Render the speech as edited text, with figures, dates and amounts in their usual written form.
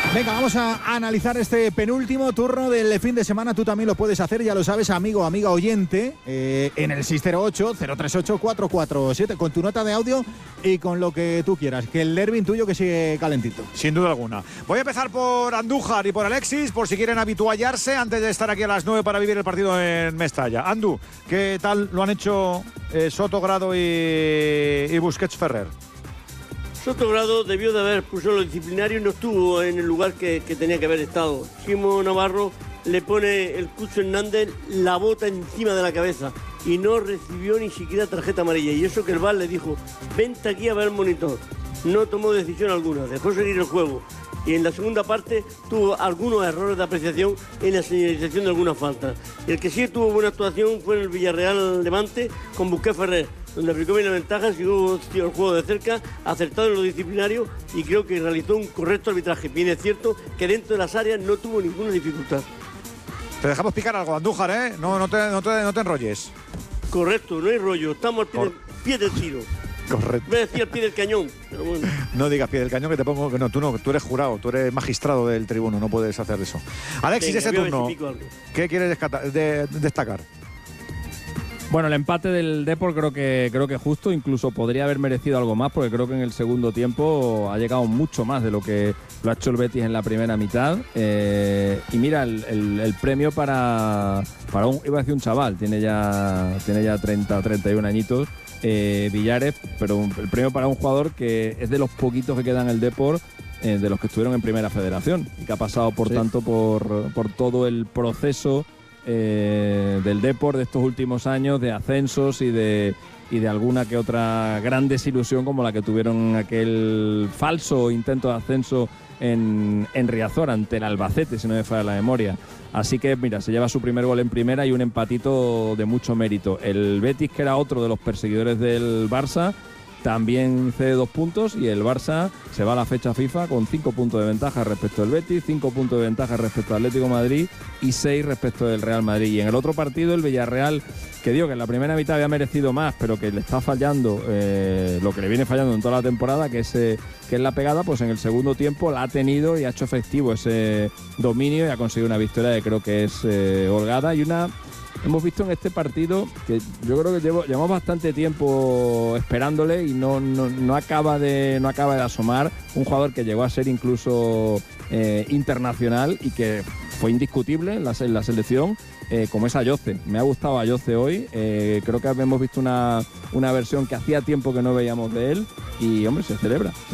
Venga, vamos a analizar este penúltimo turno del fin de semana. Tú también lo puedes hacer, ya lo sabes, amigo, amiga oyente, en el 608-038-447, con tu nota de audio y con lo que tú quieras. Que el derbi tuyo que sigue calentito. Sin duda alguna. Voy a empezar por Andújar y por Alexis, por si quieren habituallarse antes de estar aquí a las 9 para vivir el partido en Mestalla. Andu, ¿qué tal lo han hecho Soto, Grado y Busquets Ferrer? Soto Grado debió de haber pulsado lo disciplinario y no estuvo en el lugar que tenía que haber estado. Chimo Navarro le pone el Cucho Hernández la bota encima de la cabeza y no recibió ni siquiera tarjeta amarilla. Y eso que el VAR le dijo, vente aquí a ver el monitor. No tomó decisión alguna, dejó seguir el juego. Y en la segunda parte tuvo algunos errores de apreciación en la señalización de algunas faltas. El que sí tuvo buena actuación fue en el Villarreal Levante con Busquets Ferrer, donde aplicó bien la ventaja, siguió el juego de cerca, acertado en lo disciplinario y creo que realizó un correcto arbitraje. Bien es cierto que dentro de las áreas no tuvo ninguna dificultad. Te dejamos picar algo, Andújar, ¿eh? No te enrolles. Correcto, no hay rollo, estamos al pie del tiro. Correcto. Voy a decir al pie del cañón, pero bueno. No digas pie del cañón que te pongo que no, tú eres jurado, tú eres magistrado del tribuno, no puedes hacer eso. Alexis, ese turno, ¿qué quieres destacar? Bueno, el empate del Depor creo que justo, incluso podría haber merecido algo más, porque creo que en el segundo tiempo ha llegado mucho más de lo que lo ha hecho el Betis en la primera mitad. Y mira, el premio para un, iba a decir un chaval, tiene ya 30, 31 añitos, Villares, pero el premio para un jugador que es de los poquitos que quedan en el Depor, de los que estuvieron en Primera Federación y que ha pasado por tanto por todo el proceso del Depor de estos últimos años, de ascensos y de alguna que otra gran desilusión como la que tuvieron aquel falso intento de ascenso en Riazor ante el Albacete, si no me falla la memoria. Así que mira, se lleva su primer gol en primera y un empatito de mucho mérito. El Betis, que era otro de los perseguidores del Barça, también cede 2 puntos y el Barça se va a la fecha FIFA con 5 puntos de ventaja respecto al Betis, 5 puntos de ventaja respecto al Atlético de Madrid y 6 respecto del Real Madrid. Y en el otro partido, el Villarreal, que digo que en la primera mitad había merecido más, pero que le está fallando lo que le viene fallando en toda la temporada, que es la pegada, pues en el segundo tiempo la ha tenido y ha hecho efectivo ese dominio y ha conseguido una victoria que creo que es holgada y una... Hemos visto en este partido que yo creo que llevamos bastante tiempo esperándole y no acaba de asomar un jugador que llegó a ser incluso internacional y que fue indiscutible en la selección, como es Ayoce. Me ha gustado Ayoce hoy, creo que hemos visto una versión que hacía tiempo que no veíamos de él y, hombre, se celebra.